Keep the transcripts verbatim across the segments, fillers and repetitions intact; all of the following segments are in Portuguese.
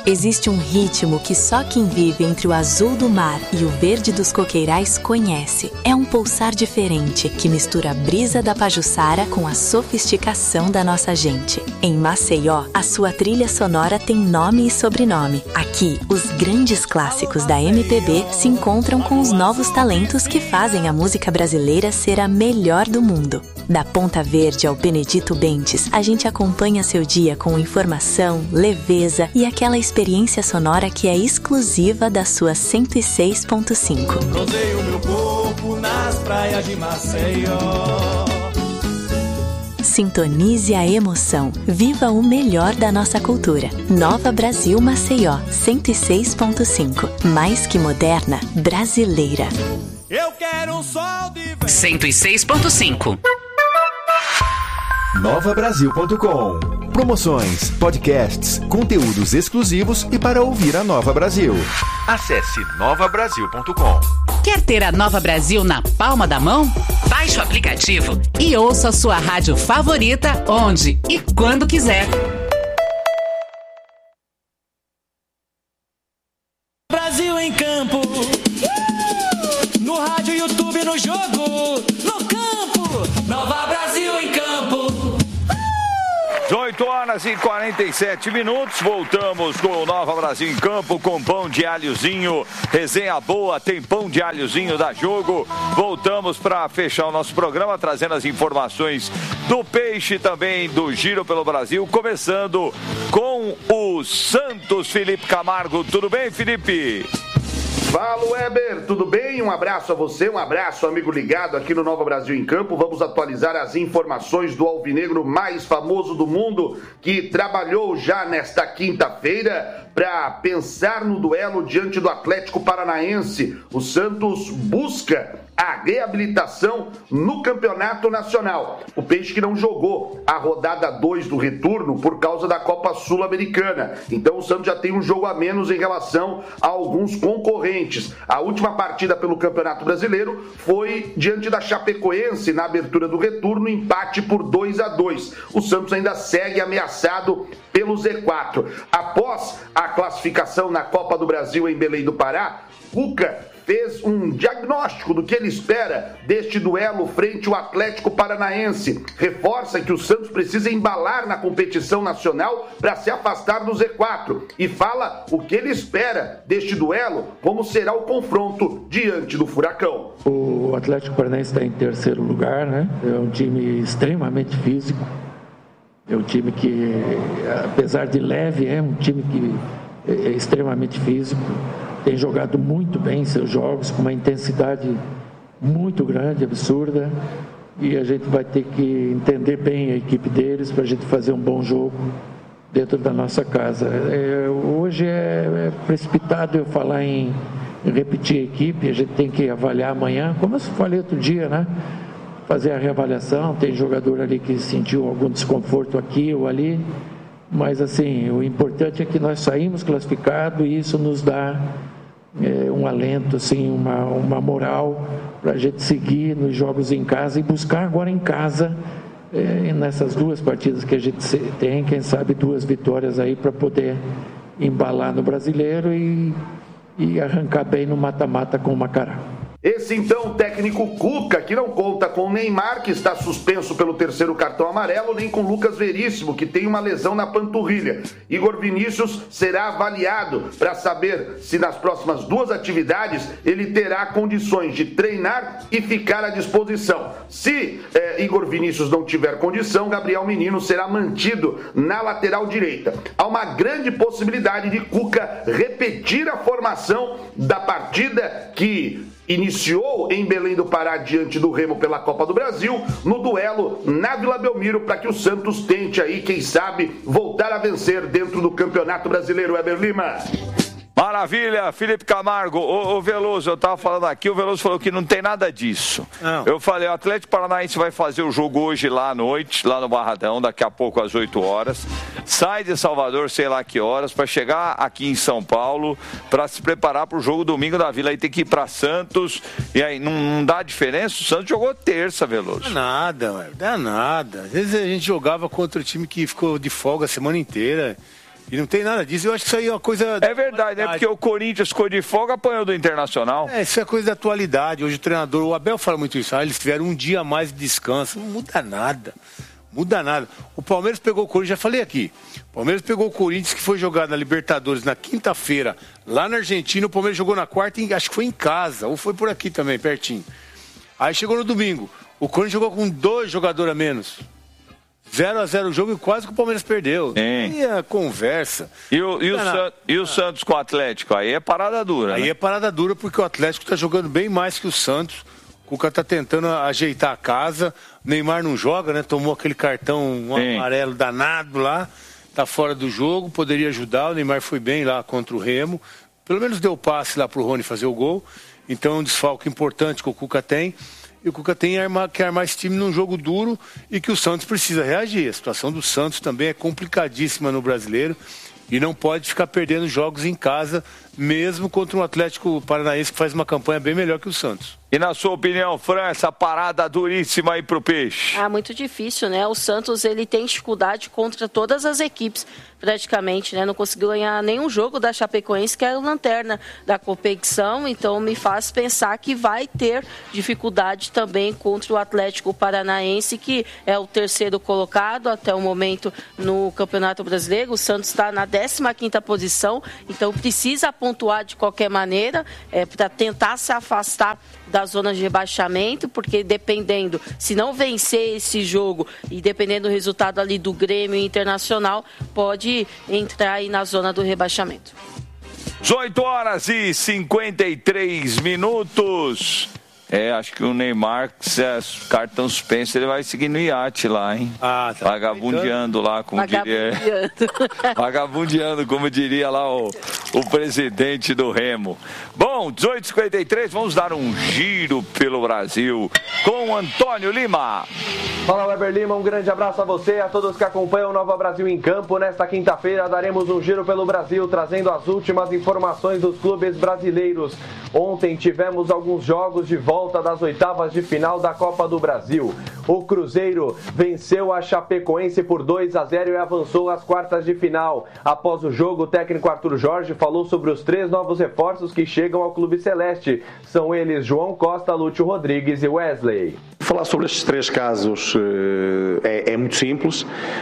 Existe um ritmo que só quem vive entre o azul do mar e o verde dos coqueirais conhece. É um pulsar diferente que mistura a brisa da Pajuçara com a sofisticação da nossa gente. Em Maceió, a sua trilha sonora tem nome e sobrenome. Aqui, os grandes clássicos da M P B se encontram com os novos talentos que fazem a música brasileira ser a melhor do mundo. Da Ponta Verde ao Benedito Bentes, a gente acompanha seu dia com informação, leveza e aquela experiência sonora que é exclusiva da sua cento e seis ponto cinco. Rosei o meu corpo nas praias de Maceió. Sintonize a emoção. Viva o melhor da nossa cultura. Nova Brasil Maceió, cento e seis ponto cinco. Mais que moderna, brasileira. Eu quero um sol de... cento e seis ponto cinco. nova brasil ponto com. Promoções, podcasts, conteúdos exclusivos e para ouvir a Nova Brasil. Acesse nova brasil ponto com. Quer ter a Nova Brasil na palma da mão? Baixe o aplicativo e ouça a sua rádio favorita onde e quando quiser. Brasil em campo. No rádio, YouTube, no jogo. No campo. Nova Brasil em campo. dezoito horas e quarenta e sete minutos, voltamos com o Nova Brasil em campo, com pão de alhozinho, resenha boa, tem pão de alhozinho da Jogo. Voltamos para fechar o nosso programa, trazendo as informações do peixe, também do Giro pelo Brasil, começando com o Santos, Felipe Camargo. Tudo bem, Felipe? Fala, Weber, tudo bem? Um abraço a você, um abraço, amigo ligado aqui no Nova Brasil em Campo. Vamos atualizar as informações do alvinegro mais famoso do mundo, que trabalhou já nesta quinta-feira para pensar no duelo diante do Atlético Paranaense. O Santos busca a reabilitação no Campeonato Nacional. O Peixe que não jogou a rodada dois do retorno por causa da Copa Sul-Americana. Então o Santos já tem um jogo a menos em relação a alguns concorrentes. A última partida pelo Campeonato Brasileiro foi diante da Chapecoense na abertura do retorno, empate por dois a dois. O Santos ainda segue ameaçado pelo Z quatro. Após a classificação na Copa do Brasil em Belém do Pará, Cuca fez um diagnóstico do que ele espera deste duelo frente ao Atlético Paranaense. Reforça que o Santos precisa embalar na competição nacional para se afastar do Z quatro. E fala o que ele espera deste duelo, como será o confronto diante do Furacão. O Atlético Paranaense está em terceiro lugar, né? É um time extremamente físico. É um time que, apesar de leve, é um time que é extremamente físico. Tem jogado muito bem seus jogos, com uma intensidade muito grande, absurda, e a gente vai ter que entender bem a equipe deles para a gente fazer um bom jogo dentro da nossa casa. É, hoje é, é precipitado eu falar em, em repetir a equipe, a gente tem que avaliar amanhã, como eu falei outro dia, né? Fazer a reavaliação. Tem jogador ali que sentiu algum desconforto aqui ou ali, mas assim, o importante é que nós saímos classificados e isso nos dá é, um alento, assim, uma, uma moral para a gente seguir nos jogos em casa e buscar agora em casa, é, nessas duas partidas que a gente tem, quem sabe duas vitórias aí para poder embalar no Brasileiro e, e arrancar bem no mata-mata com o Macará. Esse então o técnico Cuca, que não conta com o Neymar, que está suspenso pelo terceiro cartão amarelo, nem com Lucas Veríssimo, que tem uma lesão na panturrilha. Igor Vinícius será avaliado para saber se nas próximas duas atividades ele terá condições de treinar e ficar à disposição. Se eh, Igor Vinícius não tiver condição, Gabriel Menino será mantido na lateral direita. Há uma grande possibilidade de Cuca repetir a formação da partida que iniciou em Belém do Pará diante do Remo pela Copa do Brasil, no duelo na Vila Belmiro, para que o Santos tente aí, quem sabe, voltar a vencer dentro do Campeonato Brasileiro. Weber Lima. Maravilha, Felipe Camargo. Ô, ô Veloso, eu tava falando aqui, o Veloso falou que não tem nada disso. Não. Eu falei, o Atlético Paranaense vai fazer o jogo hoje lá à noite, lá no Barradão, daqui a pouco às oito horas. Sai de Salvador, sei lá que horas, para chegar aqui em São Paulo, para se preparar para o jogo domingo da Vila. Aí tem que ir para Santos, e aí não, não dá diferença? O Santos jogou terça, Veloso. Dá nada, ué, dá nada. Às vezes a gente jogava contra o time que ficou de folga a semana inteira. E não tem nada disso. Eu acho que isso aí é uma coisa... É verdade, né? Porque o Corinthians ficou de folga, apanhou do Internacional. É, isso é coisa da atualidade. Hoje o treinador, o Abel fala muito isso. Ah, eles tiveram um dia a mais de descanso. Não muda nada. Muda nada. O Palmeiras pegou o Corinthians, já falei aqui. O Palmeiras pegou o Corinthians, que foi jogado na Libertadores na quinta-feira, lá na Argentina. O Palmeiras jogou na quarta, e acho que foi em casa, ou foi por aqui também, pertinho. Aí chegou no domingo. O Corinthians jogou com dois jogadores a menos. zero a zero o jogo e quase que o Palmeiras perdeu. Sim. E a conversa. E o, e o, San, e o Santos com o Atlético? Aí é parada dura. Aí né? é parada dura porque o Atlético está jogando bem mais que o Santos. O Cuca tá tentando ajeitar a casa. O Neymar não joga, né? Tomou aquele cartão um amarelo danado lá. Tá fora do jogo, poderia ajudar. O Neymar foi bem lá contra o Remo. Pelo menos deu passe lá pro Rony fazer o gol. Então é um desfalque importante que o Cuca tem. E o Cuca tem que armar, que armar esse time num jogo duro e que o Santos precisa reagir. A situação do Santos também é complicadíssima no Brasileiro. E não pode ficar perdendo jogos em casa, mesmo contra um Atlético Paranaense que faz uma campanha bem melhor que o Santos. E na sua opinião, Fran, essa parada duríssima aí pro Peixe? Ah, muito difícil, né? O Santos, ele tem dificuldade contra todas as equipes, praticamente, né? Não conseguiu ganhar nenhum jogo da Chapecoense, que é a lanterna da competição, então me faz pensar que vai ter dificuldade também contra o Atlético Paranaense, que é o terceiro colocado até o momento no Campeonato Brasileiro. O Santos está na décima quinta posição, então precisa pontuar de qualquer maneira, é, para tentar se afastar da zona de rebaixamento, porque dependendo, se não vencer esse jogo e dependendo do resultado ali do Grêmio Internacional, pode entrar aí na zona do rebaixamento. dezoito horas e cinquenta e três minutos. É, acho que o Neymar, se é cartão suspenso, ele vai seguir no iate lá, hein? Ah, tá. Vagabundeando lá, como Vagabundeando. diria. Vagabundeando, como diria lá o, o presidente do Remo. Bom, dezoito e cinquenta e três, vamos dar um giro pelo Brasil com Antônio Lima. Fala, Weber Lima, um grande abraço a você e a todos que acompanham o Nova Brasil em Campo. Nesta quinta-feira daremos um giro pelo Brasil, trazendo as últimas informações dos clubes brasileiros. Ontem tivemos alguns jogos de volta das oitavas de final da Copa do Brasil. O Cruzeiro venceu a Chapecoense por dois a zero e avançou às quartas de final. Após o jogo, o técnico Arthur Jorge falou sobre os três novos reforços que chegam ao Clube Celeste. São eles João Costa, Lúcio Rodrigues e Wesley. Falar sobre estes três casos é, é muito simples.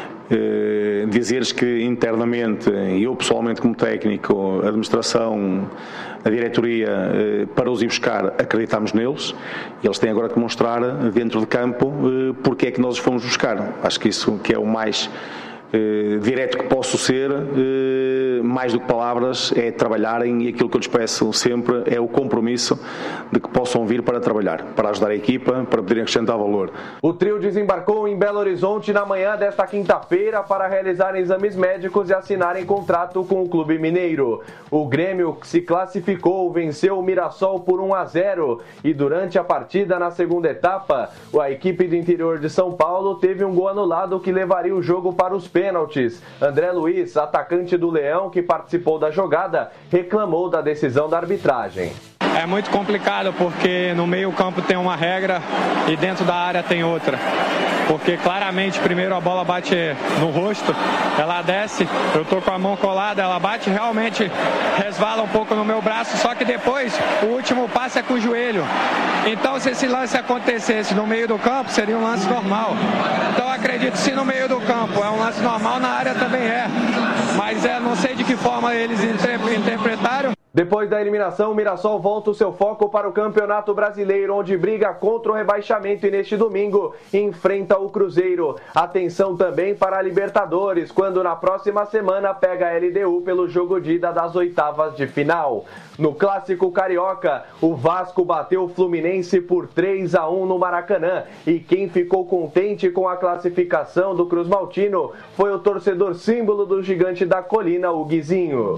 Uh, dizeres que internamente, eu pessoalmente como técnico, a administração, a diretoria, uh, para os ir buscar, acreditamos neles. Eles têm agora que mostrar dentro de campo uh, porque é que nós os fomos buscar. Acho que isso que é o mais uh, direto que posso ser, uh, mais do que palavras, é trabalharem, e aquilo que eu lhes peço sempre é o compromisso de que possam vir para trabalhar, para ajudar a equipa, para poderem acrescentar valor. O trio desembarcou em Belo Horizonte na manhã desta quinta-feira para realizar exames médicos e assinarem contrato com o Clube Mineiro. O Grêmio se classificou, venceu o Mirassol por um a zero e durante a partida na segunda etapa, a equipe do interior de São Paulo teve um gol anulado que levaria o jogo para os pênaltis. André Luiz, atacante do Leão que participou da jogada, reclamou da decisão da arbitragem. É muito complicado porque no meio campo tem uma regra e dentro da área tem outra. Porque claramente primeiro a bola bate no rosto, ela desce, eu tô com a mão colada, ela bate, realmente resvala um pouco no meu braço, só que depois o último passe é com o joelho. Então se esse lance acontecesse no meio do campo, seria um lance normal. Então eu acredito se no meio do campo é um lance normal, na área também é. Mas é, não sei de que forma eles interpretaram. Depois da eliminação, o Mirassol volta o seu foco para o Campeonato Brasileiro, onde briga contra o rebaixamento e neste domingo enfrenta o Cruzeiro. Atenção também para a Libertadores, quando na próxima semana pega a L D U pelo jogo de ida das oitavas de final. No Clássico Carioca, o Vasco bateu o Fluminense por três a um no Maracanã. E quem ficou contente com a classificação do Cruz Maltino foi o torcedor símbolo do Gigante da Colina, o Guizinho.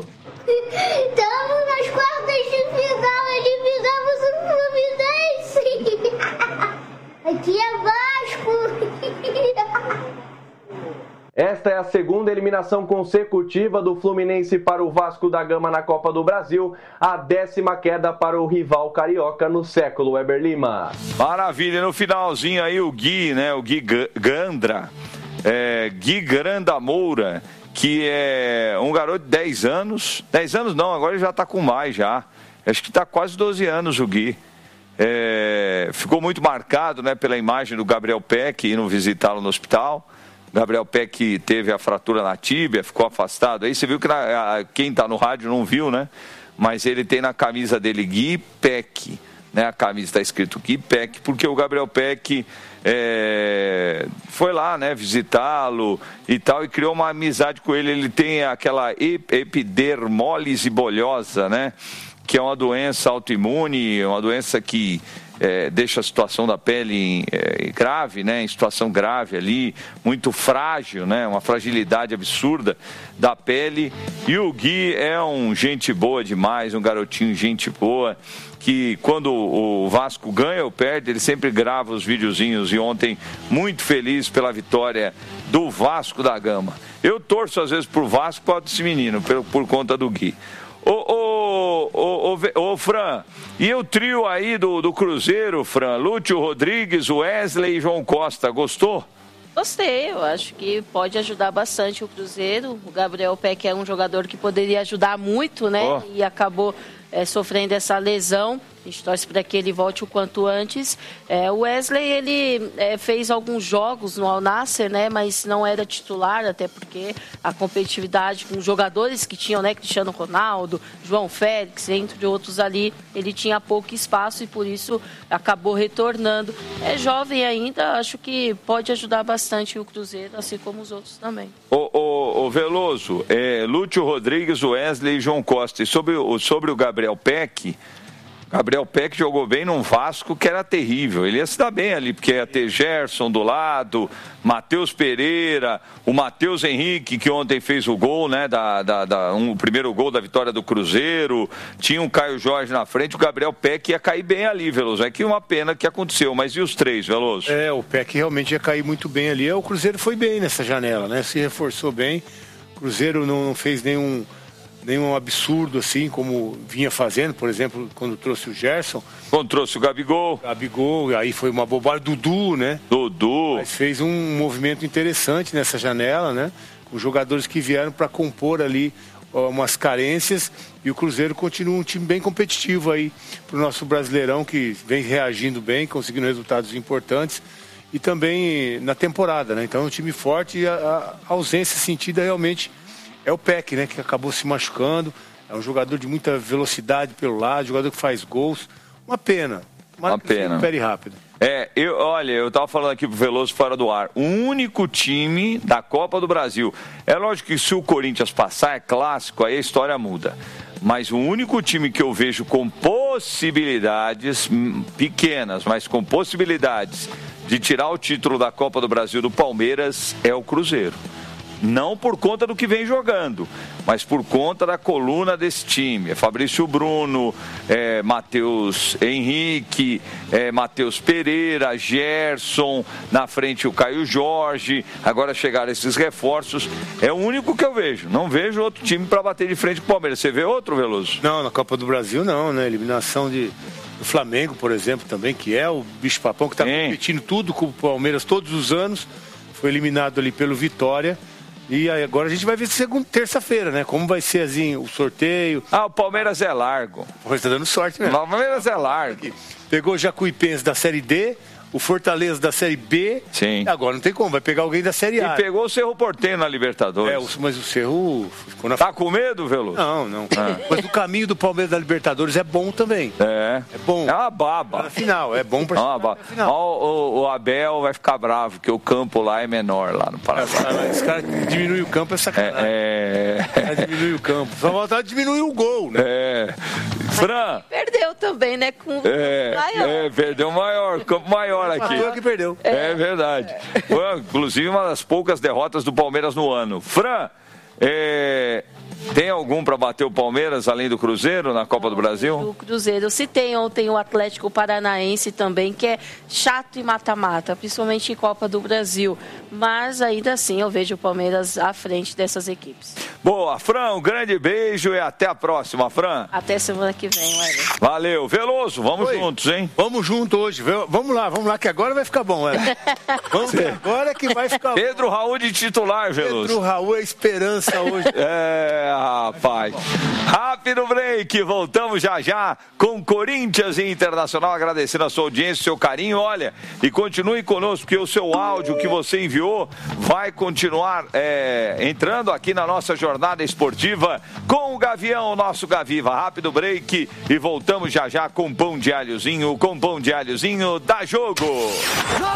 Estamos nas quartas de final, eliminamos o Fluminense. Aqui é Vasco. Esta é a segunda eliminação consecutiva do Fluminense para o Vasco da Gama na Copa do Brasil, a décima queda para o rival carioca no século. Weber Lima. Maravilha, no finalzinho aí o Gui, né, o Gui Gandra, é, Gui Granda Moura, que é um garoto de dez anos. dez anos não, agora ele já está com mais já. Acho que está quase doze anos o Gui. É, ficou muito marcado, né, pela imagem do Gabriel Peck indo visitá-lo no hospital. Gabriel Peck teve a fratura na tíbia, ficou afastado. Aí você viu que na, a, quem está no rádio não viu, né? Mas ele tem na camisa dele Gui Peck, né? A camisa está escrito Gui Peck, porque o Gabriel Peck é, foi lá, né, visitá-lo e tal, e criou uma amizade com ele. Ele tem aquela epidermólise bolhosa, né? Que é uma doença autoimune, uma doença que é, deixa a situação da pele é, grave, né, em situação grave ali, muito frágil, né, uma fragilidade absurda da pele. E o Gui é um gente boa demais, um garotinho gente boa, que quando o Vasco ganha ou perde, ele sempre grava os videozinhos, e ontem muito feliz pela vitória do Vasco da Gama. Eu torço às vezes por Vasco, por esse menino, por, por conta do Gui. Ô, ô, ô, ô, ô, Fran, e o trio aí do, do Cruzeiro, Fran? Lúcio Rodrigues, Wesley e João Costa, gostou? Gostei, eu acho que pode ajudar bastante o Cruzeiro. O Gabriel Peck é um jogador que poderia ajudar muito, né? Oh. E acabou é, sofrendo essa lesão. A gente torce para que ele volte o quanto antes. É, o Wesley, ele é, fez alguns jogos no Al Nassr, né, mas não era titular, até porque a competitividade com jogadores que tinham, né, Cristiano Ronaldo, João Félix, entre outros ali, ele tinha pouco espaço e por isso acabou retornando. É jovem ainda, acho que pode ajudar bastante o Cruzeiro, assim como os outros também. Ô, ô, ô Veloso, é, Lúcio Rodrigues, Wesley e João Costa. E sobre, sobre o Gabriel Peck... Gabriel Peck jogou bem num Vasco que era terrível. Ele ia se dar bem ali, porque ia ter Gerson do lado, Matheus Pereira, o Matheus Henrique, que ontem fez o gol, né? Da, da, da, um, o primeiro gol da vitória do Cruzeiro. Tinha um Caio Jorge na frente, o Gabriel Peck ia cair bem ali, Veloso. É que uma pena que aconteceu, mas e os três, Veloso? É, o Peck realmente ia cair muito bem ali. O Cruzeiro foi bem nessa janela, né? Se reforçou bem. O Cruzeiro não, não fez nenhum. nenhum absurdo assim, como vinha fazendo, por exemplo, quando trouxe o Gerson. Quando trouxe o Gabigol. Gabigol, aí foi uma bobagem. Dudu, né? Dudu. Mas fez um movimento interessante nessa janela, né? Com jogadores que vieram para compor ali ó, umas carências, e o Cruzeiro continua um time bem competitivo aí para o nosso Brasileirão, que vem reagindo bem, conseguindo resultados importantes, e também na temporada, né? Então é um time forte, e a, a ausência sentida realmente é o Peck, né, que acabou se machucando. É um jogador de muita velocidade pelo lado, jogador que faz gols. Uma pena. Uma, uma pena. Recupere rápido. É, eu, olha, eu tava falando aqui pro Veloso fora do ar. O único time da Copa do Brasil. É lógico que se o Corinthians passar, é clássico, aí a história muda. Mas o único time que eu vejo com possibilidades, pequenas, mas com possibilidades de tirar o título da Copa do Brasil do Palmeiras é o Cruzeiro. Não por conta do que vem jogando, mas por conta da coluna desse time. É Fabrício Bruno, é Matheus Henrique, é Matheus Pereira, Gerson, na frente o Caio Jorge. Agora chegaram esses reforços. É o único que eu vejo. Não vejo outro time para bater de frente com o Palmeiras. Você vê outro, Veloso? Não, na Copa do Brasil não, né? Eliminação de... do Flamengo, por exemplo, também, que é o bicho-papão que está competindo tudo com o Palmeiras todos os anos. Foi eliminado ali pelo Vitória. E aí agora a gente vai ver segunda, terça-feira, né? Como vai ser assim, o sorteio. Ah, o Palmeiras é largo. O Palmeiras tá dando sorte mesmo. O Palmeiras é largo. Pegou o Jacuipense da Série D, o Fortaleza da Série B. Sim. Agora não tem como, vai pegar alguém da Série A. E pegou o Cerro Porteño na Libertadores. É, mas o Cerro ficou na... Tá com medo, Veloso? Não, não. Ah. Mas o caminho do Palmeiras da Libertadores é bom também. É. É bom. É uma baba. Na final, é bom pra chegar na baba. Final. Ó, o, o Abel vai ficar bravo, porque o campo lá é menor, lá no Paraguai. Esse cara diminui o campo, é sacanagem. É. é... diminui o campo. Só vontade de diminuir o gol, né? É. Fran. Perdeu também, né? Com é, maior. É, perdeu maior, campo maior aqui. Foi que perdeu. É, é verdade. Foi, inclusive, uma das poucas derrotas do Palmeiras no ano. Fran, é, Tem algum para bater o Palmeiras, além do Cruzeiro, na Copa do Brasil? O Cruzeiro. Se tem ontem o Atlético Paranaense também, que é chato e mata-mata, principalmente em Copa do Brasil. Mas ainda assim eu vejo o Palmeiras à frente dessas equipes. Boa, Fran, um grande beijo e até a próxima, Fran. Até semana que vem, Weber. Valeu. Veloso, vamos Oi. juntos, hein? Vamos junto hoje. Vamos lá, vamos lá, que agora vai ficar bom, Weber. Vamos que agora que vai ficar bom. Pedro Raul de titular, Veloso. Pedro Raul é esperança hoje. É, rapaz. Rápido break, voltamos já já com Corinthians e Internacional, agradecendo a sua audiência, o seu carinho, olha, e continue conosco, porque o seu áudio que você enviou vai continuar é, entrando aqui na nossa jornada esportiva com o Gavião, nosso Gaviva. Rápido break e voltamos já já com pão de alhozinho, com pão de alhozinho, dá jogo!